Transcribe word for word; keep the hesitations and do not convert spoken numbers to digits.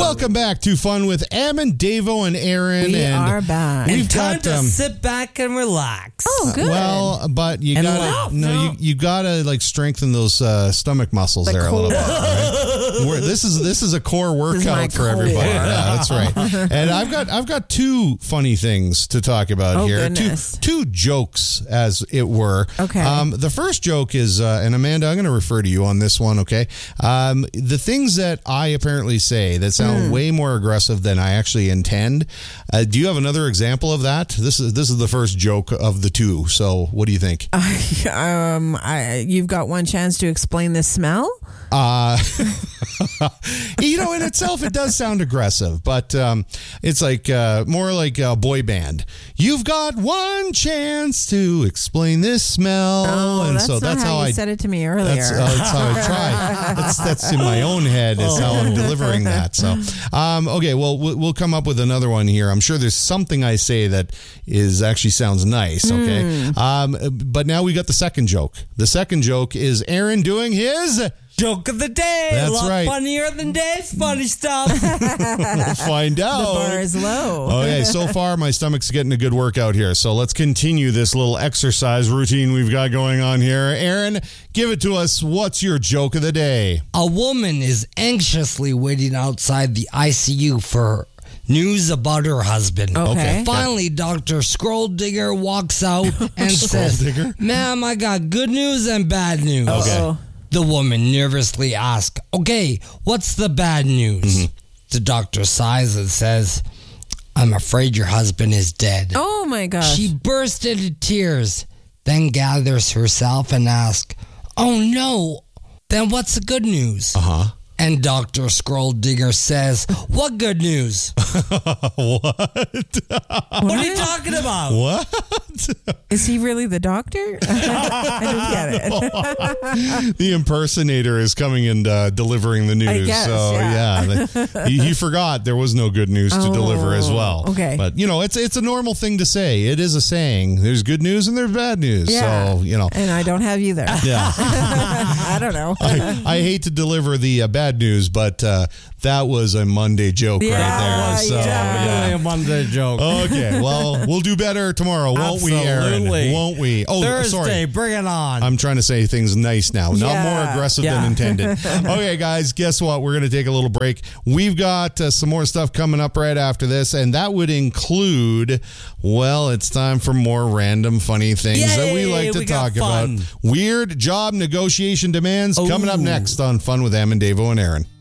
Welcome back to Fun with Ammon, Davo, and Aaron. We and are back. We've And time got to um, sit back and relax. Oh, good. well, but you And gotta laugh. no, No. you you gotta like strengthen those uh, stomach muscles The there a little core. bit. Right? We're- this is this is a core is my workout for core. everybody. Yeah, that's right. And I've got I've got two funny things to talk about Oh, here. goodness. Two two jokes, as it were. Okay. Um, the first joke is, uh, and Amanda, I'm going to refer to you on this one. Okay. Um, the things that I apparently say that sound Hmm. way more aggressive than I actually intend. Uh, do you have another example of that? This is this is the first joke of the two. So what do you think? um, I, you've got one chance to explain the smell. Uh, you know, in itself, it does sound aggressive, but um, it's like uh, more like a boy band. You've got one chance to explain this smell, Oh, and that's so not that's how, how, you I. said it to me earlier. That's, uh, that's how I try. That's that's in my own head. Is how I'm delivering that. So, um, okay, well, we'll we'll come up with another one here. I'm sure there's something I say that is actually sounds nice. Okay, um, but now we got the second joke. The second joke is Aaron doing his. Joke of the day. That's a lot right. funnier than Dave's funny stuff. We'll find out. the bar is low. Okay, so far my stomach's getting a good workout here. So let's continue this little exercise routine we've got going on here. Aaron, give it to us. What's your joke of the day? A woman is anxiously waiting outside the I C U for news about her husband. Okay. Finally, Doctor Scroll Digger walks out and Scroll says, Digger? "Ma'am, I got good news and bad news." Uh-oh. The woman nervously asks, "Okay, what's the bad news?" Mm-hmm. The doctor sighs and says, "I'm afraid your husband is dead." Oh my gosh. She bursts into tears, then gathers herself and asks, "Oh no, then what's the good news?" Uh-huh. And Doctor Scroll Digger says, "What good news?" What? What are you talking about? What? Is he really the doctor? I don't get it. The impersonator is coming and uh, delivering the news. I guess, so yeah. yeah, he, he forgot there was no good news to Oh, deliver as well. okay. But you know, it's it's a normal thing to say. It is a saying. There's good news and there's bad news. Yeah. So you know, And I don't have either. yeah. I don't know. I, I hate to deliver the uh, bad news, but uh, that was a Monday joke Yeah, right there. So, yeah. yeah. a Monday joke. Okay, well, we'll do better tomorrow, won't we, Aaron? Absolutely. Won't we? Oh, Thursday, sorry. bring it on. I'm trying to say things nice now, not Yeah. more aggressive Yeah. than intended. Okay, guys, guess what? We're going to take a little break. We've got uh, some more stuff coming up right after this, and that would include, well, it's time for more random funny things Yay, that we like to we got talk about. fun. Weird job negotiation demands coming up Ooh. next on Fun with Am and Davo and Aaron.